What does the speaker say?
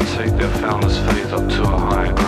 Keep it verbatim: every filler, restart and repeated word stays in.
take their founder's faith up to a higher ground.